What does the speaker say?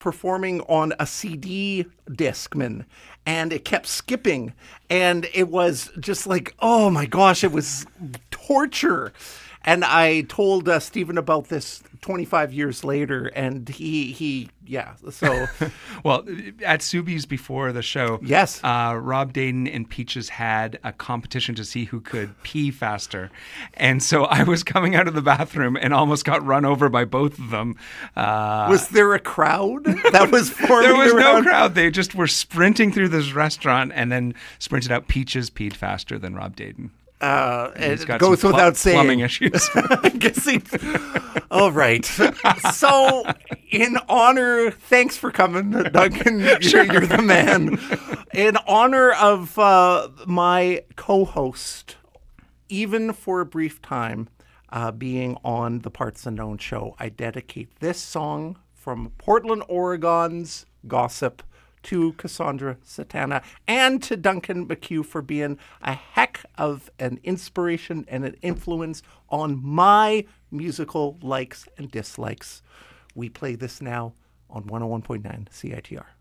performing on a CD Discman, and it kept skipping, and it was just like, oh my gosh, it was torture. And I told Stephen about this 25 years later, and he so Well, at Subi's before the show, yes, Rob Dayton and Peaches had a competition to see who could pee faster. And so I was coming out of the bathroom and almost got run over by both of them. Was there a crowd that was forming There was around? no crowd. They just were sprinting through this restaurant and then sprinted out. Peaches peed faster than Rob Dayton. It got goes some without saying. plumbing issues. I'm guessing. All right. So, in honor, thanks for coming, Duncan. You're the man. In honor of my co-host, even for a brief time, being on the Parts Unknown show, I dedicate this song from Portland, Oregon's Gossip to Cassandra Satana and to Duncan McHugh for being a heck of an inspiration and an influence on my musical likes and dislikes. We play this now on 101.9 CITR.